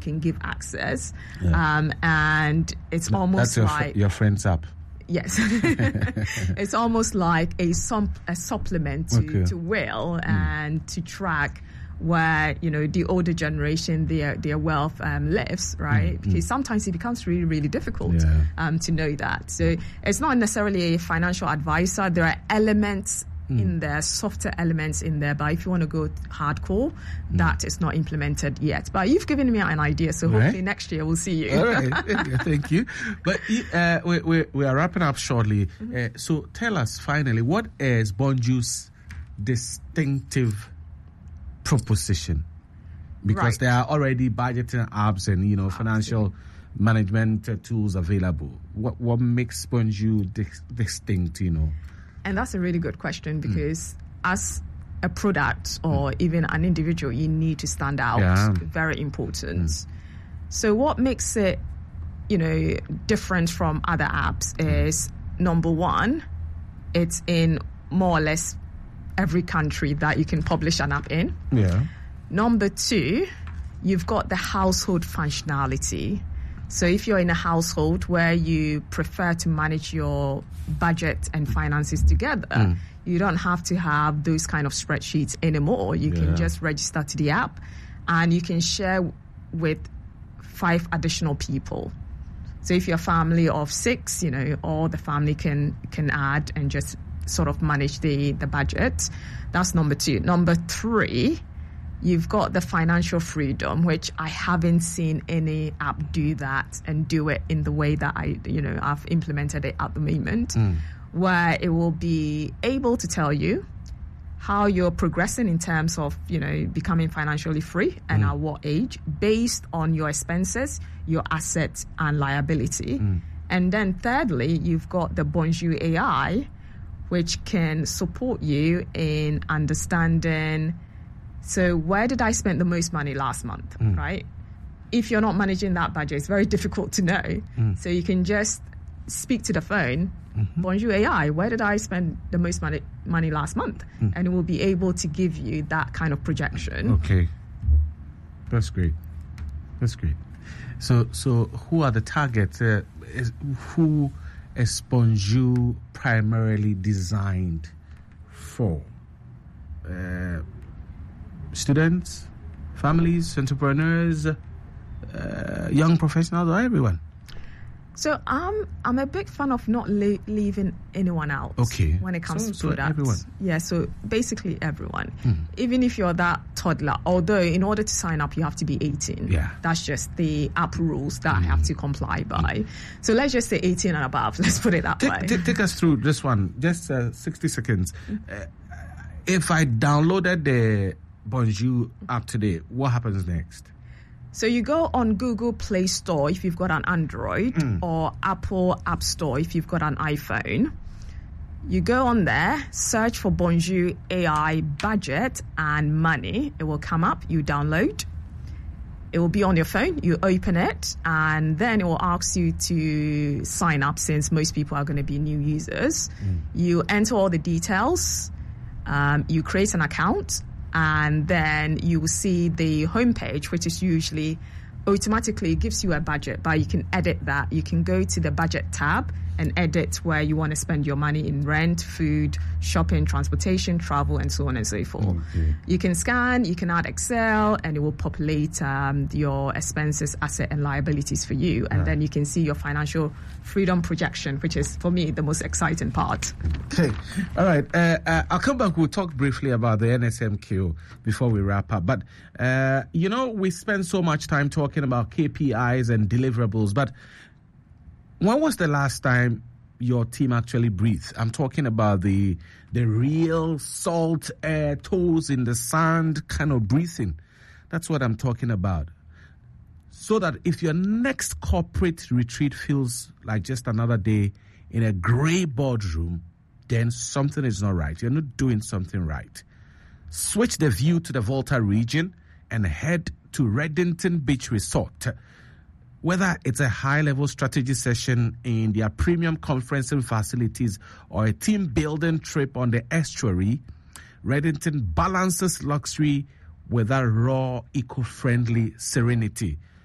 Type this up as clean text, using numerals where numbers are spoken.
can give access. And it's almost that's like your friend's app. Yes. It's almost like a supplement to will and to track where, the older generation, their wealth lives, right? Because sometimes it becomes really, really difficult to know that. So it's not necessarily a financial advisor. There are elements in there, softer elements in there, but if you want to go hardcore, that is not implemented yet. But you've given me an idea, so hopefully next year we'll see you. All right, thank you. But we are wrapping up shortly. So tell us finally, what is Bonju's distinctive proposition? Because there are already budgeting apps and financial management tools available. What makes Bonju distinct? And that's a really good question, because as a product or even an individual, you need to stand out. Very important. So what makes it, different from other apps is, number one, it's in more or less every country that you can publish an app in. Number two, you've got the household functionality. So if you're in a household where you prefer to manage your budget and finances together, you don't have to have those kind of spreadsheets anymore. You can just register to the app and you can share with 5 additional people. So if you're a family of 6, all the family can add and just sort of manage the budget. That's number 2. Number 3, you've got the financial freedom, which I haven't seen any app do that and do it in the way that I've implemented it at the moment, where it will be able to tell you how you're progressing in terms of, becoming financially free and at what age, based on your expenses, your assets and liability. And then thirdly, you've got the Bonju AI, which can support you in understanding, so where did I spend the most money last month, right? If you're not managing that budget, it's very difficult to know. So you can just speak to the phone, Bonju AI, where did I spend the most money last month? And it will be able to give you that kind of projection. Okay. That's great. So who are the targets? Who is Bonju primarily designed for? Students, families, entrepreneurs, young professionals, or everyone? So I'm a big fan of not leaving anyone out when it comes to products. Everyone. Yeah, so basically everyone. Even if you're that toddler, although in order to sign up you have to be 18. Yeah. That's just the app rules that I have to comply by. So let's just say 18 and above. Let's put it that way. Take us through this one, just 60 seconds. If I downloaded the Bonju app today, what happens next? So you go on Google Play Store if you've got an Android, or Apple App Store if you've got an iPhone. You go on there, search for Bonju AI Budget and Money. It will come up. You download. It will be on your phone. You open it, and then it will ask you to sign up, since most people are going to be new users. You enter all the details. You create an account. And then you will see the homepage, which is usually automatically gives you a budget, but you can edit that. You can go to the budget tab and edit where you want to spend your money in rent, food, shopping, transportation, travel, and so on and so forth. You can scan, you can add Excel, and it will populate your expenses, asset, and liabilities for you. And then you can see your financial freedom projection, which is, for me, the most exciting part. Okay. All right. I'll come back. We'll talk briefly about the NSMQ before we wrap up. But, we spend so much time talking about KPIs and deliverables, but when was the last time your team actually breathed? I'm talking about the real salt air, toes in the sand kind of breathing. That's what I'm talking about. So that if your next corporate retreat feels like just another day in a gray boardroom, then something is not right. You're not doing something right. Switch the view to the Volta region and head to Reddington Beach Resort. Whether it's a high-level strategy session in their premium conferencing facilities or a team-building trip on the estuary, Reddington balances luxury with a raw, eco-friendly serenity.